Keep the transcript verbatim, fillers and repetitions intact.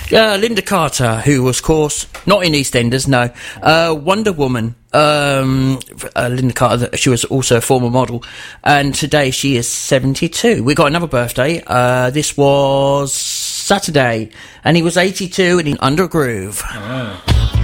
Uh, Linda Carter, who was, of course, not in EastEnders, no. Uh, Wonder Woman. Um, uh, Linda Carter, she was also a former model. And today she is seventy-two. We got another birthday. Uh, this was Saturday. And he was eighty-two and in Under a Groove. Oh.